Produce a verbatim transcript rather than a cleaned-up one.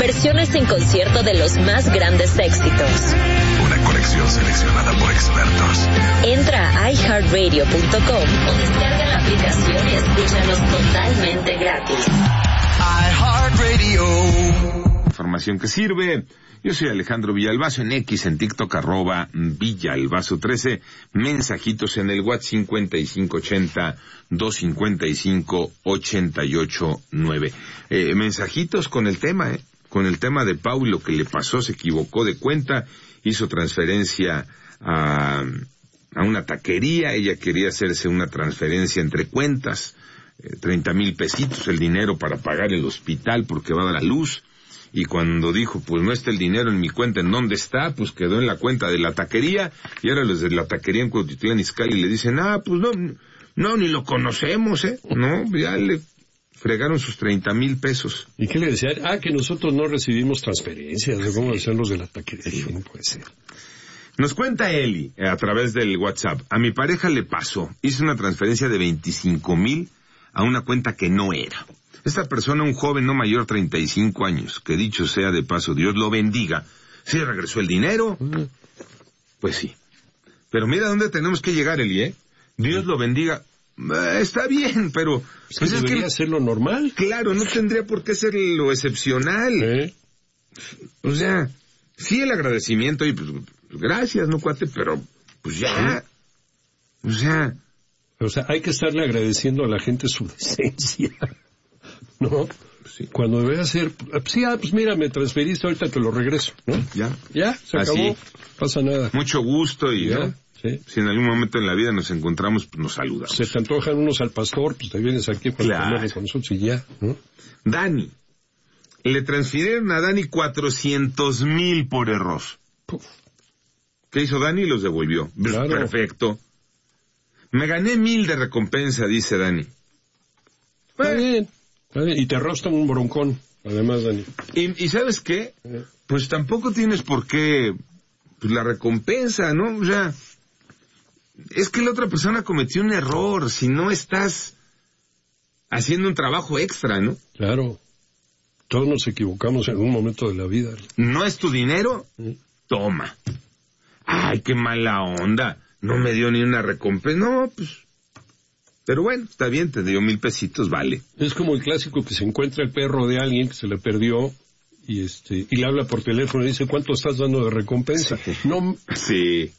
versiones en concierto de los más grandes éxitos. Una colección seleccionada por expertos. Entra a i heart radio punto com o descarga la aplicación y escúchanos totalmente gratis. iHeartRadio. Información que sirve. Yo soy Alejandro Villalbazo en X, en TikTok, arroba Villalbazo trece. Mensajitos en el WhatsApp cincuenta y cinco ochenta, doscientos cincuenta y cinco, ochenta y ocho nueve. Eh, mensajitos con el tema, eh, con el tema de Pau, lo que le pasó, se equivocó de cuenta, hizo transferencia a, a una taquería, ella quería hacerse una transferencia entre cuentas, eh, treinta mil pesitos, el dinero para pagar el hospital porque va a dar a luz. Y cuando dijo, pues no está el dinero en mi cuenta, ¿en dónde está? Pues quedó en la cuenta de la taquería, y ahora los de la taquería en Cuautitlán Izcalli le dicen, ah, pues no, no, ni lo conocemos, ¿eh? No, ya le fregaron sus treinta mil pesos. ¿Y qué le decían? Ah, que nosotros no recibimos transferencias, ¿cómo decían los de la taquería? No puede ser. Nos cuenta Eli, eh, a través del WhatsApp, a mi pareja le pasó, hizo una transferencia de veinticinco mil a una cuenta que no era. Esta persona, un joven no mayor, treinta y cinco años, que dicho sea de paso, Dios lo bendiga. ¿Sí regresó el dinero? Uh-huh. Pues sí. Pero mira dónde tenemos que llegar, Eli, ¿eh? Dios lo bendiga. Eh, está bien, pero... Pues pues debería es que, ser lo normal. Claro, no tendría por qué ser lo excepcional. ¿Eh? O sea, sí el agradecimiento, y pues, gracias, no cuate, pero pues ya. O sea... O sea, hay que estarle agradeciendo a la gente su decencia. ¿No? Sí. Cuando debe ser, sí, ah, pues mira, me transferiste, ahorita te lo regreso, ¿no? Ya. Ya, se Así. acabó, pasa nada. Mucho gusto y, ya, ¿no? Sí. Si en algún momento en la vida nos encontramos, pues nos saludamos. Se te antojan unos al pastor, pues te vienes aquí para claro. comer con nosotros y ya, ¿no? Dani. Le transfirieron a Dani cuatrocientos mil por error. Puf. ¿Qué hizo Dani? Los devolvió. Claro. Perfecto. Me gané mil de recompensa, dice Dani. Está eh. bien. Y te rostan un broncón, además, Dani. ¿Y, y sabes qué? Pues tampoco tienes por qué, pues la recompensa, ¿no? O sea, es que la otra persona cometió un error, si no estás haciendo un trabajo extra, ¿no? Claro. Todos nos equivocamos en un momento de la vida. ¿No es tu dinero? ¿Sí? Toma. Ay, qué mala onda. No me dio ni una recompensa. No, pues... Pero bueno, está bien, te dio mil pesitos, vale. Es como el clásico que se encuentra el perro de alguien que se le perdió y este y le habla por teléfono y dice, ¿cuánto estás dando de recompensa? Sí. No, sí.